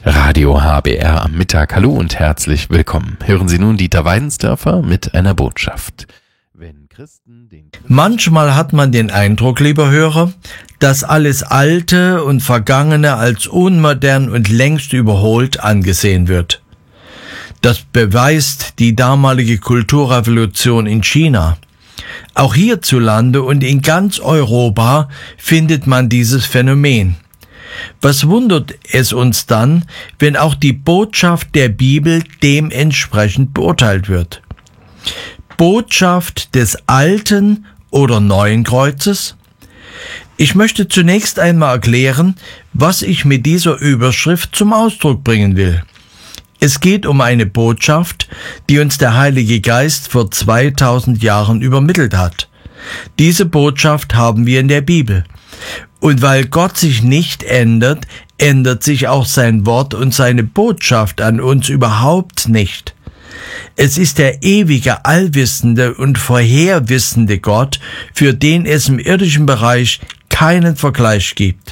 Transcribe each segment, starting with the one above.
Radio HBR am Mittag. Hallo und herzlich willkommen. Hören Sie nun Dieter Weidensdörfer mit einer Botschaft. Manchmal hat man den Eindruck, lieber Hörer, dass alles Alte und Vergangene als unmodern und längst überholt angesehen wird. Das beweist die damalige Kulturrevolution in China. Auch hierzulande und in ganz Europa findet man dieses Phänomen. Was wundert es uns dann, wenn auch die Botschaft der Bibel dementsprechend beurteilt wird? Botschaft des alten oder neuen Kreuzes? Ich möchte zunächst einmal erklären, was ich mit dieser Überschrift zum Ausdruck bringen will. Es geht um eine Botschaft, die uns der Heilige Geist vor 2000 Jahren übermittelt hat. Diese Botschaft haben wir in der Bibel. Und weil Gott sich nicht ändert, ändert sich auch sein Wort und seine Botschaft an uns überhaupt nicht. Es ist der ewige, allwissende und vorherwissende Gott, für den es im irdischen Bereich keinen Vergleich gibt.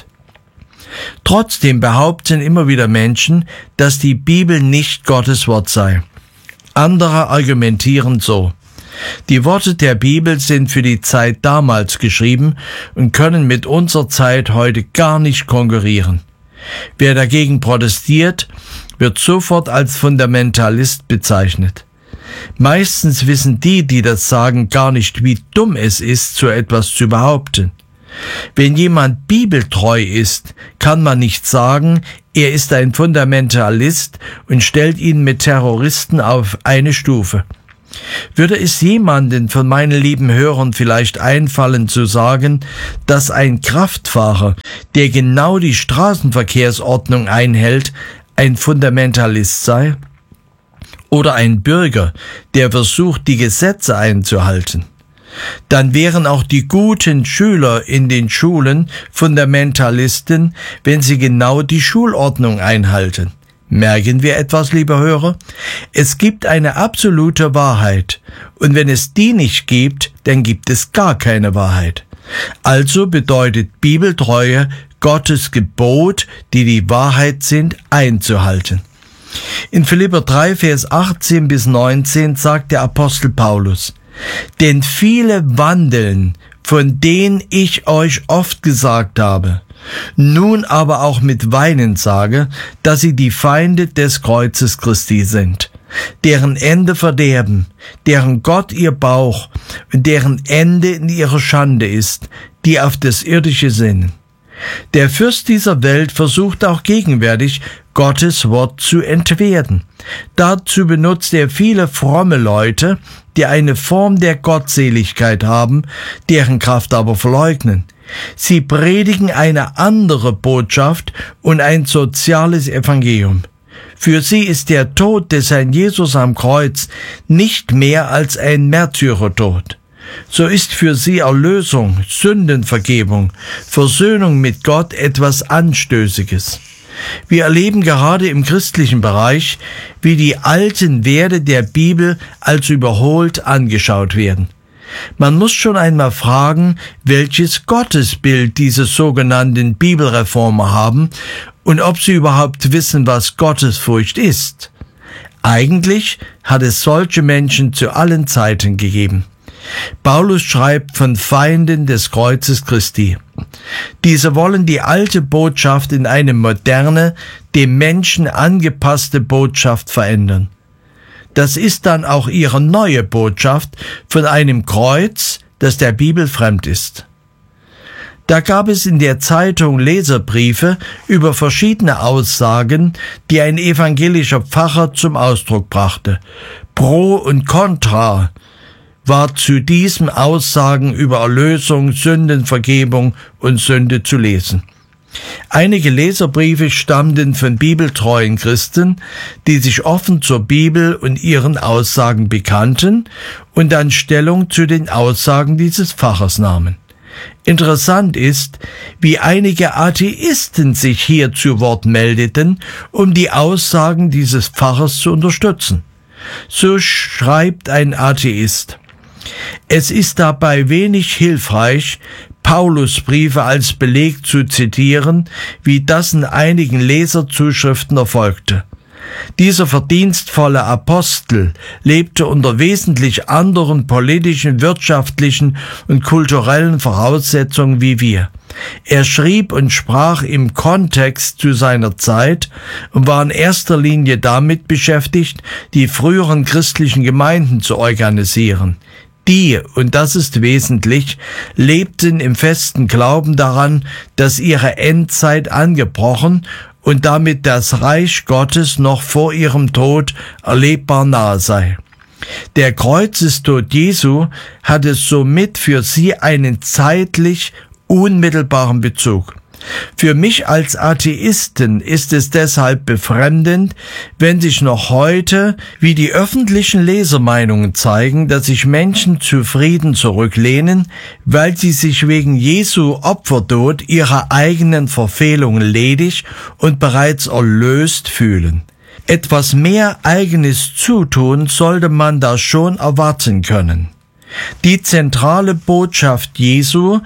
Trotzdem behaupten immer wieder Menschen, dass die Bibel nicht Gottes Wort sei. Andere argumentieren so: Die Worte der Bibel sind für die Zeit damals geschrieben und können mit unserer Zeit heute gar nicht konkurrieren. Wer dagegen protestiert, wird sofort als Fundamentalist bezeichnet. Meistens wissen die das sagen, gar nicht, wie dumm es ist, so etwas zu behaupten. Wenn jemand bibeltreu ist, kann man nicht sagen, er ist ein Fundamentalist und stellt ihn mit Terroristen auf eine Stufe. Würde es jemanden von meinen lieben Hörern vielleicht einfallen zu sagen, dass ein Kraftfahrer, der genau die Straßenverkehrsordnung einhält, ein Fundamentalist sei? Oder ein Bürger, der versucht, die Gesetze einzuhalten? Dann wären auch die guten Schüler in den Schulen Fundamentalisten, wenn sie genau die Schulordnung einhalten. Merken wir etwas, lieber Hörer? Es gibt eine absolute Wahrheit, und wenn es die nicht gibt, dann gibt es gar keine Wahrheit. Also bedeutet Bibeltreue, Gottes Gebot, die die Wahrheit sind, einzuhalten. In Philipper 3, Vers 18 bis 19 sagt der Apostel Paulus: Denn viele wandeln, von denen ich euch oft gesagt habe, nun aber auch mit Weinen sage, dass sie die Feinde des Kreuzes Christi sind, deren Ende Verderben, deren Gott ihr Bauch und deren Ende in ihrer Schande ist, die auf das Irdische sinnen. Der Fürst dieser Welt versucht auch gegenwärtig, Gottes Wort zu entwerten. Dazu benutzt er viele fromme Leute, die eine Form der Gottseligkeit haben, deren Kraft aber verleugnen. Sie predigen eine andere Botschaft und ein soziales Evangelium. Für sie ist der Tod des Herrn Jesus am Kreuz nicht mehr als ein Märtyrertod. So ist für sie Erlösung, Sündenvergebung, Versöhnung mit Gott etwas Anstößiges. Wir erleben gerade im christlichen Bereich, wie die alten Werte der Bibel als überholt angeschaut werden. Man muss schon einmal fragen, welches Gottesbild diese sogenannten Bibelreformer haben und ob sie überhaupt wissen, was Gottesfurcht ist. Eigentlich hat es solche Menschen zu allen Zeiten gegeben. Paulus schreibt von Feinden des Kreuzes Christi. Diese wollen die alte Botschaft in eine moderne, dem Menschen angepasste Botschaft verändern. Das ist dann auch ihre neue Botschaft von einem Kreuz, das der Bibel fremd ist. Da gab es in der Zeitung Leserbriefe über verschiedene Aussagen, die ein evangelischer Pfarrer zum Ausdruck brachte. Pro und Contra war zu diesen Aussagen über Erlösung, Sündenvergebung und Sünde zu lesen. Einige Leserbriefe stammten von bibeltreuen Christen, die sich offen zur Bibel und ihren Aussagen bekannten und dann Stellung zu den Aussagen dieses Pfarrers nahmen. Interessant ist, wie einige Atheisten sich hier zu Wort meldeten, um die Aussagen dieses Pfarrers zu unterstützen. So schreibt ein Atheist: Es ist dabei wenig hilfreich, Paulusbriefe als Beleg zu zitieren, wie das in einigen Leserzuschriften erfolgte. Dieser verdienstvolle Apostel lebte unter wesentlich anderen politischen, wirtschaftlichen und kulturellen Voraussetzungen wie wir. Er schrieb und sprach im Kontext zu seiner Zeit und war in erster Linie damit beschäftigt, die früheren christlichen Gemeinden zu organisieren. Die, und das ist wesentlich, lebten im festen Glauben daran, dass ihre Endzeit angebrochen und damit das Reich Gottes noch vor ihrem Tod erlebbar nahe sei. Der Kreuzestod Jesu hatte somit für sie einen zeitlich unmittelbaren Bezug. Für mich als Atheisten ist es deshalb befremdend, wenn sich noch heute, wie die öffentlichen Lesermeinungen zeigen, dass sich Menschen zufrieden zurücklehnen, weil sie sich wegen Jesu Opfertod ihrer eigenen Verfehlungen ledig und bereits erlöst fühlen. Etwas mehr eigenes Zutun sollte man da schon erwarten können. Die zentrale Botschaft Jesu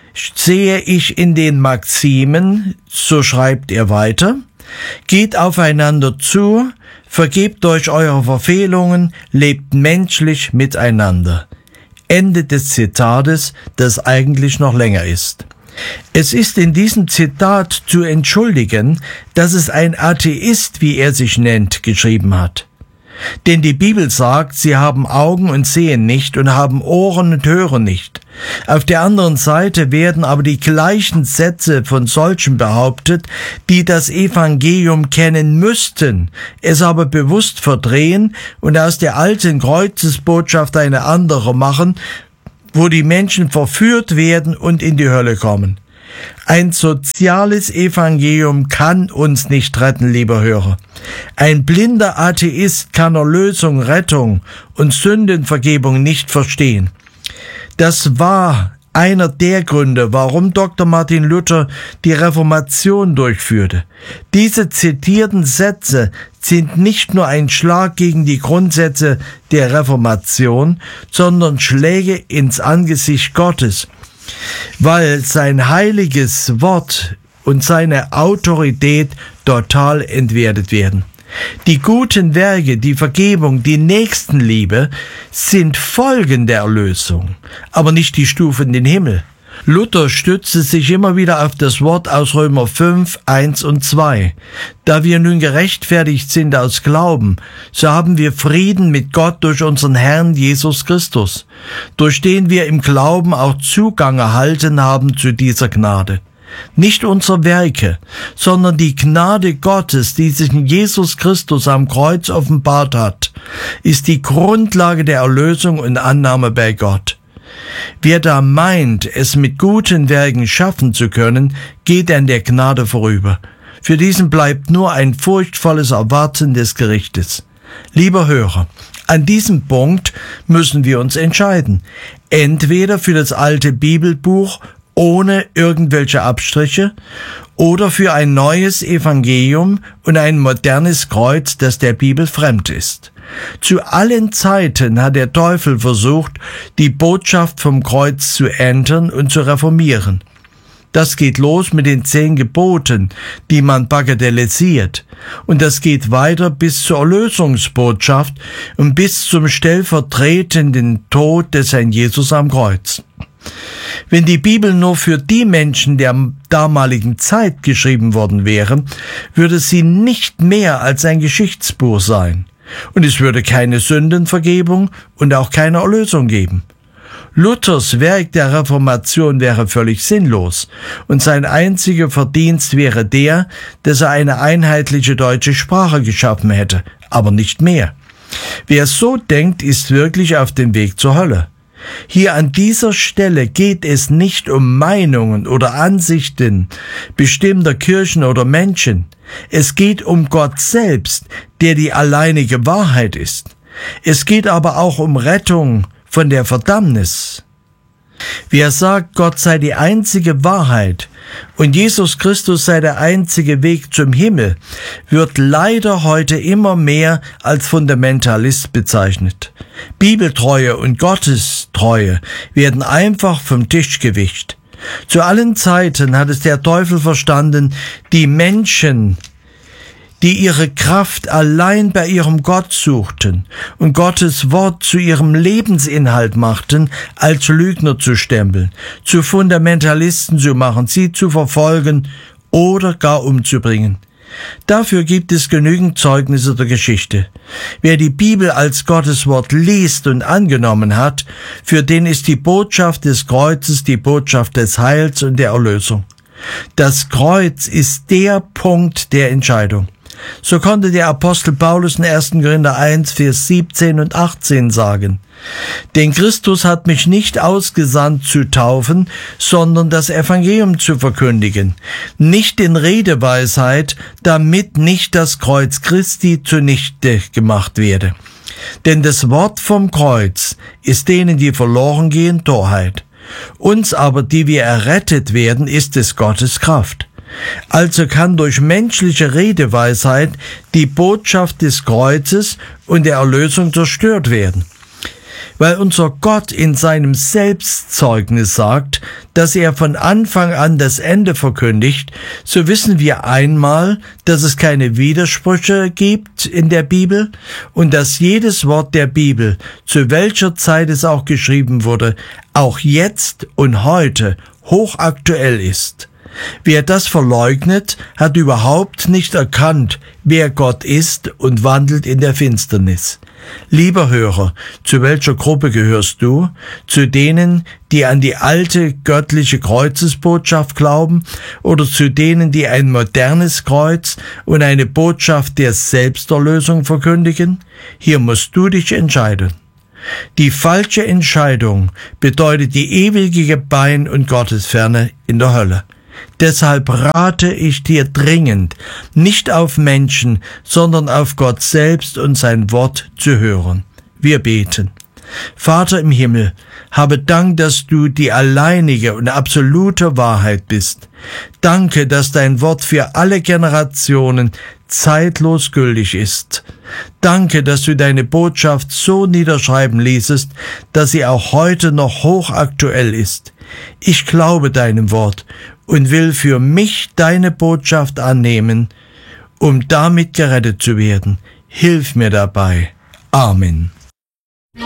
sehe ich in den Maximen, so schreibt er weiter, geht aufeinander zu, vergebt euch eure Verfehlungen, lebt menschlich miteinander. Ende des Zitates, das eigentlich noch länger ist. Es ist in diesem Zitat zu entschuldigen, dass es ein Atheist, wie er sich nennt, geschrieben hat. Denn die Bibel sagt, sie haben Augen und sehen nicht und haben Ohren und hören nicht. Auf der anderen Seite werden aber die gleichen Sätze von solchen behauptet, die das Evangelium kennen müssten, es aber bewusst verdrehen und aus der alten Kreuzesbotschaft eine andere machen, wo die Menschen verführt werden und in die Hölle kommen. Ein soziales Evangelium kann uns nicht retten, lieber Hörer. Ein blinder Atheist kann Erlösung, Rettung und Sündenvergebung nicht verstehen. Das war einer der Gründe, warum Dr. Martin Luther die Reformation durchführte. Diese zitierten Sätze sind nicht nur ein Schlag gegen die Grundsätze der Reformation, sondern Schläge ins Angesicht Gottes, weil sein heiliges Wort und seine Autorität total entwertet werden. Die guten Werke, die Vergebung, die Nächstenliebe sind Folgen der Erlösung, aber nicht die Stufe in den Himmel. Luther stützte sich immer wieder auf das Wort aus Römer 5, 1 und 2. Da wir nun gerechtfertigt sind aus Glauben, so haben wir Frieden mit Gott durch unseren Herrn Jesus Christus, durch den wir im Glauben auch Zugang erhalten haben zu dieser Gnade. Nicht unsere Werke, sondern die Gnade Gottes, die sich in Jesus Christus am Kreuz offenbart hat, ist die Grundlage der Erlösung und Annahme bei Gott. Wer da meint, es mit guten Werken schaffen zu können, geht an der Gnade vorüber. Für diesen bleibt nur ein furchtvolles Erwarten des Gerichtes. Lieber Hörer, an diesem Punkt müssen wir uns entscheiden. Entweder für das alte Bibelbuch ohne irgendwelche Abstriche oder für ein neues Evangelium und ein modernes Kreuz, das der Bibel fremd ist. Zu allen Zeiten hat der Teufel versucht, die Botschaft vom Kreuz zu ändern und zu reformieren. Das geht los mit den 10 Geboten, die man bagatellisiert. Und das geht weiter bis zur Erlösungsbotschaft und bis zum stellvertretenden Tod des Herrn Jesus am Kreuz. Wenn die Bibel nur für die Menschen der damaligen Zeit geschrieben worden wäre, würde sie nicht mehr als ein Geschichtsbuch sein. Und es würde keine Sündenvergebung und auch keine Erlösung geben. Luthers Werk der Reformation wäre völlig sinnlos und sein einziger Verdienst wäre der, dass er eine einheitliche deutsche Sprache geschaffen hätte, aber nicht mehr. Wer so denkt, ist wirklich auf dem Weg zur Hölle. Hier an dieser Stelle geht es nicht um Meinungen oder Ansichten bestimmter Kirchen oder Menschen. Es geht um Gott selbst, der die alleinige Wahrheit ist. Es geht aber auch um Rettung von der Verdammnis. Wer sagt, Gott sei die einzige Wahrheit und Jesus Christus sei der einzige Weg zum Himmel, wird leider heute immer mehr als Fundamentalist bezeichnet. Bibeltreue und Gottestreue werden einfach vom Tisch gewischt. Zu allen Zeiten hat es der Teufel verstanden, die Menschen, die ihre Kraft allein bei ihrem Gott suchten und Gottes Wort zu ihrem Lebensinhalt machten, als Lügner zu stempeln, zu Fundamentalisten zu machen, sie zu verfolgen oder gar umzubringen. Dafür gibt es genügend Zeugnisse der Geschichte. Wer die Bibel als Gottes Wort liest und angenommen hat, für den ist die Botschaft des Kreuzes die Botschaft des Heils und der Erlösung. Das Kreuz ist der Punkt der Entscheidung. So konnte der Apostel Paulus in 1. Korinther 1, Vers 17 und 18 sagen: Denn Christus hat mich nicht ausgesandt zu taufen, sondern das Evangelium zu verkündigen, nicht in Redeweisheit, damit nicht das Kreuz Christi zunichte gemacht werde. Denn das Wort vom Kreuz ist denen, die verloren gehen, Torheit. Uns aber, die wir errettet werden, ist es Gottes Kraft. Also kann durch menschliche Redeweisheit die Botschaft des Kreuzes und der Erlösung zerstört werden. Weil unser Gott in seinem Selbstzeugnis sagt, dass er von Anfang an das Ende verkündigt, so wissen wir einmal, dass es keine Widersprüche gibt in der Bibel und dass jedes Wort der Bibel, zu welcher Zeit es auch geschrieben wurde, auch jetzt und heute hochaktuell ist. Wer das verleugnet, hat überhaupt nicht erkannt, wer Gott ist und wandelt in der Finsternis. Lieber Hörer, zu welcher Gruppe gehörst du? Zu denen, die an die alte göttliche Kreuzesbotschaft glauben, oder zu denen, die ein modernes Kreuz und eine Botschaft der Selbsterlösung verkündigen? Hier musst du dich entscheiden. Die falsche Entscheidung bedeutet die ewige Gebein- und Gottesferne in der Hölle. Deshalb rate ich dir dringend, nicht auf Menschen, sondern auf Gott selbst und sein Wort zu hören. Wir beten. Vater im Himmel, habe Dank, dass du die alleinige und absolute Wahrheit bist. Danke, dass dein Wort für alle Generationen zeitlos gültig ist. Danke, dass du deine Botschaft so niederschreiben ließest, dass sie auch heute noch hochaktuell ist. Ich glaube deinem Wort und will für mich deine Botschaft annehmen, um damit gerettet zu werden. Hilf mir dabei. Amen.